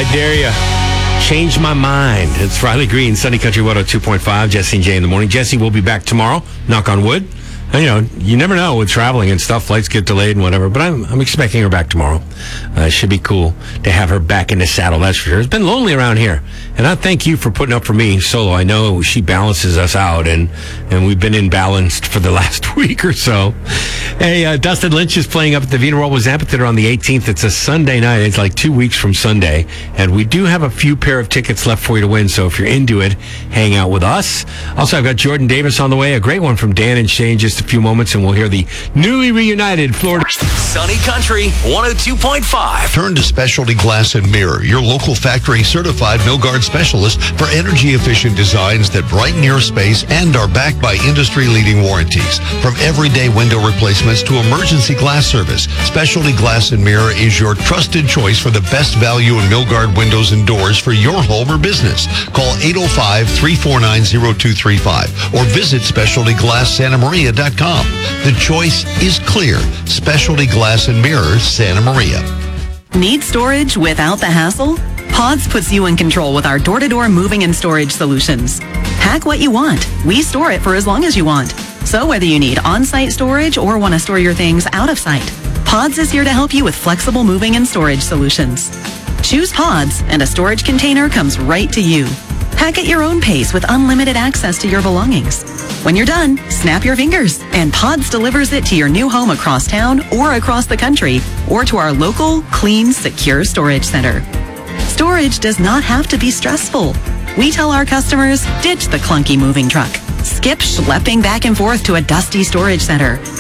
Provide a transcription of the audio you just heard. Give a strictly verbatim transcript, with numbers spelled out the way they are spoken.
I dare you. Change my mind. It's Riley Green, Sunny Country one oh two point five. Jesse and Jay in the morning. Jesse will be back tomorrow. Knock on wood. And, you know, you never know with traveling and stuff. Flights get delayed and whatever. But I'm, I'm expecting her back tomorrow. Uh, it should be cool to have her back in the saddle, that's for sure. It's been lonely around here. And I thank you for putting up for me solo. I know she balances us out, and, and we've been imbalanced for the last week or so. Hey, uh, Dustin Lynch is playing up at the Vina Robles Amphitheater on the eighteenth. It's a Sunday night. It's like two weeks from Sunday. And we do have a few pair of tickets left for you to win. So if you're into it, hang out with us. Also, I've got Jordan Davis on the way. A great one from Dan and Shane in just a few moments, and we'll hear the newly reunited Florida. Sunny Country one oh two point five. Turn to Specialty Glass and Mirror, your local factory certified Milgard specialist for energy efficient designs that brighten your space and are backed by industry leading warranties. From everyday window replacements to emergency glass service, Specialty Glass and Mirror is your trusted choice for the best value in Milgard windows and doors for your home or business. Call eight oh five, three four nine, oh two three five or visit specialty glass santa maria dot com. The choice is clear. Specialty Glass and Mirror, Santa Maria. Need storage without the hassle? Pods puts you in control with our door-to-door moving and storage solutions. Pack what you want. We store it for as long as you want. So whether you need on-site storage or want to store your things out of sight, Pods is here to help you with flexible moving and storage solutions. Choose Pods, and a storage container comes right to you. Pack at your own pace with unlimited access to your belongings. When you're done, snap your fingers, and Pods delivers it to your new home across town or across the country, or to our local, clean, secure storage center. Storage does not have to be stressful. We tell our customers, ditch the clunky moving truck. Skip schlepping back and forth to a dusty storage center.